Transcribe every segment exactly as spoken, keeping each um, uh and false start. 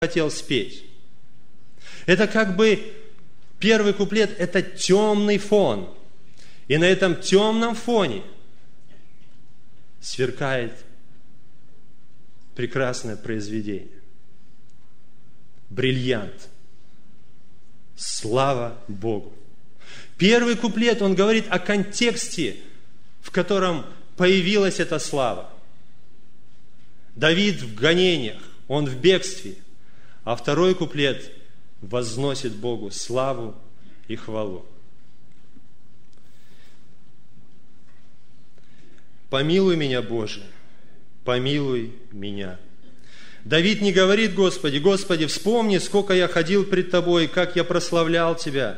хотел спеть. Это как бы первый куплет – это темный фон. И на этом темном фоне сверкает прекрасное произведение. Бриллиант. Слава Богу. Первый куплет, он говорит о контексте, в котором появилась эта слава. Давид в гонениях, он в бегстве. А второй куплет возносит Богу славу и хвалу. «Помилуй меня, Боже, помилуй меня». Давид не говорит: Господи, Господи, вспомни, сколько я ходил пред Тобой, как я прославлял Тебя.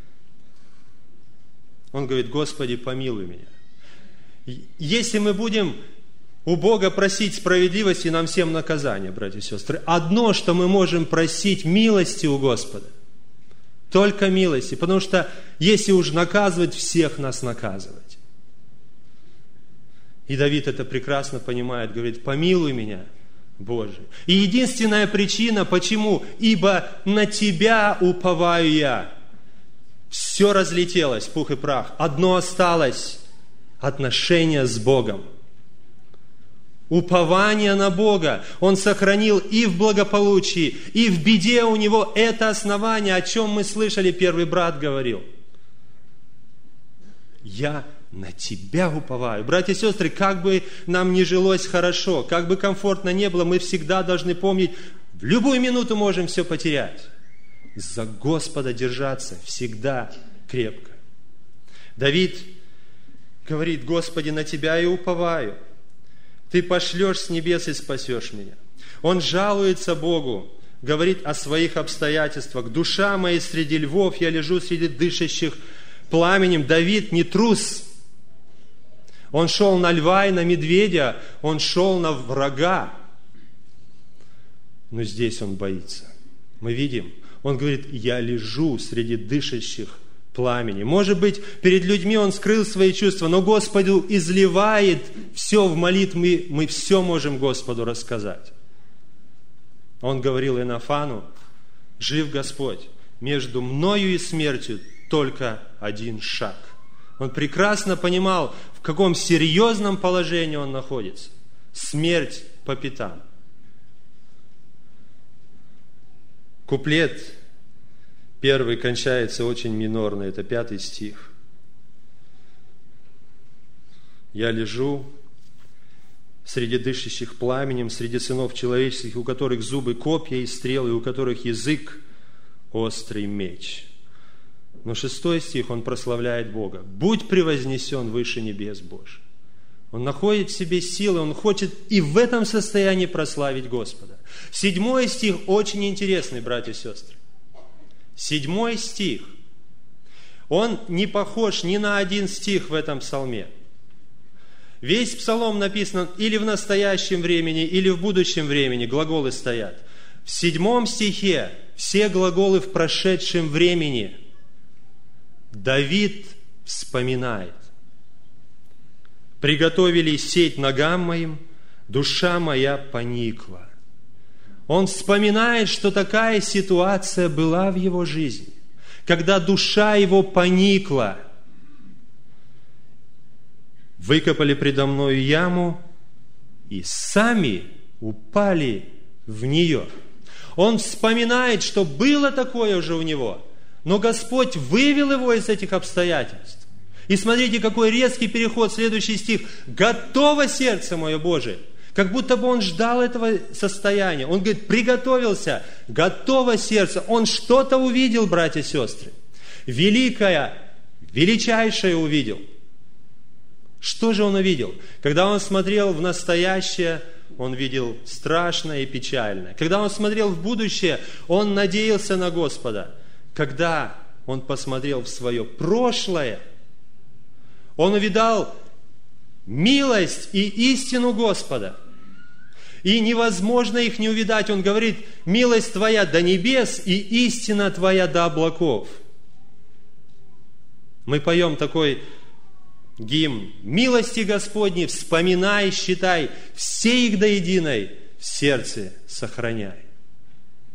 Он говорит: Господи, помилуй меня. Если мы будем у Бога просить справедливости, нам всем наказания, братья и сестры. Одно, что мы можем просить, милости у Господа. Только милости. Потому что если уж наказывать, всех нас наказывать. И Давид это прекрасно понимает. Говорит: помилуй меня, Боже. И единственная причина, почему? Ибо на Тебя уповаю я. Все разлетелось, пух и прах. Одно осталось: отношения с Богом. Упование на Бога он сохранил и в благополучии, и в беде у него это основание, о чем мы слышали, первый брат говорил. Я на Тебя уповаю. Братья и сестры, как бы нам ни жилось хорошо, как бы комфортно не было, мы всегда должны помнить, в любую минуту можем все потерять. За Господа держаться всегда крепко. Давид говорит: Господи, на Тебя и уповаю. Ты пошлешь с небес и спасешь меня. Он жалуется Богу, говорит о своих обстоятельствах. Душа моя среди львов, я лежу среди дышащих пламенем. Давид не трус. Он шел на льва и на медведя, он шел на врага. Но здесь он боится. Мы видим, он говорит: я лежу среди дышащих пламени. Может быть, перед людьми он скрыл свои чувства, но Господу изливает все в молитве, мы все можем Господу рассказать. Он говорил Иоаннафану: жив Господь, между мною и смертью только один шаг. Он прекрасно понимал, в каком серьезном положении он находится. Смерть по пятам. Куплет первый кончается очень минорно, это пятый стих. Я лежу среди дышащих пламенем, среди сынов человеческих, у которых зубы копья и стрелы, у которых язык острый меч. Но шестой стих, он прославляет Бога. Будь превознесен выше небес, Боже. Он находит в себе силы, он хочет и в этом состоянии прославить Господа. Седьмой стих очень интересный, братья и сестры. Седьмой стих, он не похож ни на один стих в этом псалме. Весь псалом написан или в настоящем времени, или в будущем времени, глаголы стоят. В седьмом стихе все глаголы в прошедшем времени. Давид вспоминает. Приготовили сеть ногам моим, душа моя поникла. Он вспоминает, что такая ситуация была в его жизни, когда душа его поникла. Выкопали предо мною яму и сами упали в нее. Он вспоминает, что было такое уже у него, но Господь вывел его из этих обстоятельств. И смотрите, какой резкий переход, следующий стих. «Готово сердце мое, Божие». Как будто бы он ждал этого состояния. Он говорит: приготовился, готово сердце. Он что-то увидел, братья и сестры. Великое, величайшее увидел. Что же он увидел? Когда он смотрел в настоящее, он видел страшное и печальное. Когда он смотрел в будущее, он надеялся на Господа. Когда он посмотрел в свое прошлое, он увидал милость и истину Господа. И невозможно их не увидать. Он говорит: милость Твоя до небес и истина Твоя до облаков. Мы поем такой гимн: милости Господни вспоминай, считай, все их до единой в сердце сохраняй.